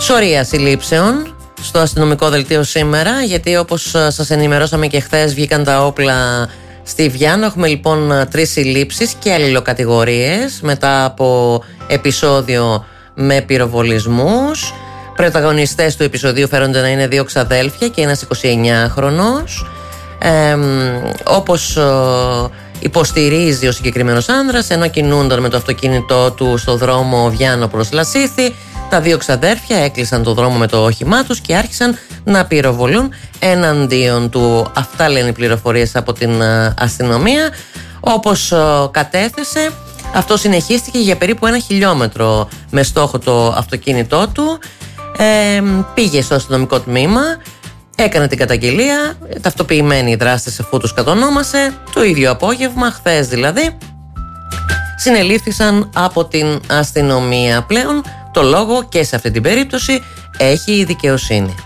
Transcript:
Σωρία συλλήψεων στο αστυνομικό δελτίο σήμερα, γιατί όπως σας ενημερώσαμε και χθες βγήκαν τα όπλα στη Βιάννο. Έχουμε λοιπόν 3 συλλήψεις και αλληλοκατηγορίες μετά από επεισόδιο με πυροβολισμούς. Πρωταγωνιστές του επεισοδίου φέρονται να είναι 2 ξαδέλφια και ένας 29χρονος. Όπως υποστηρίζει ο συγκεκριμένος άνδρας, ενώ κινούνταν με το αυτοκίνητό του στο δρόμο Βιάννο προς Λασίθι, τα 2 ξαδέρφια έκλεισαν το δρόμο με το όχημά τους και άρχισαν να πυροβολούν εναντίον του. Αυτά λένε οι πληροφορίες από την αστυνομία. Όπως κατέθεσε, αυτό συνεχίστηκε για περίπου 1 χιλιόμετρο με στόχο το αυτοκίνητό του. Πήγε στο αστυνομικό τμήμα, έκανε την καταγγελία, ταυτοποιημένοι οι δράστες αφού τους κατονόμασε. Το ίδιο απόγευμα, χθες δηλαδή, συνελήφθησαν από την αστυνομία. Πλέον το λόγο και σε αυτή την περίπτωση έχει η δικαιοσύνη.